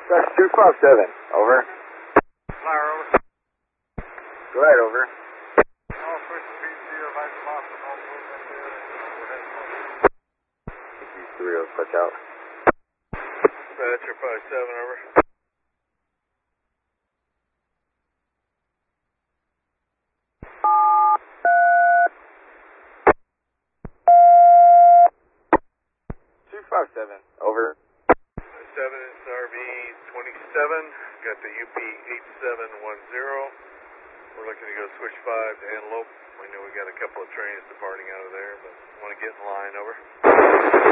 That's 257. Over. Flyer over. Go ahead, over. All switch to PC or vice versa. All switch up there. CQ 3 will switch out. Dispatcher 57 over. Over. 7 is RV 27. Got the UP 8710. We're looking to go switch 5 to Antelope. We know we got a couple of trains departing out of there, but want to get in line, over.